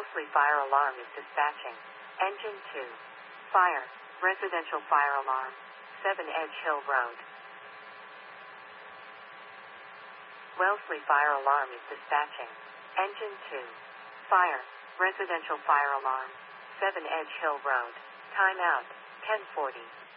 Wellesley Fire Alarm is dispatching. Engine 2. Fire. Residential fire alarm. 7 Edge Hill Road. Wellesley Fire Alarm is dispatching. Engine 2. Fire. Residential fire alarm. 7 Edge Hill Road. Time out. 10:40.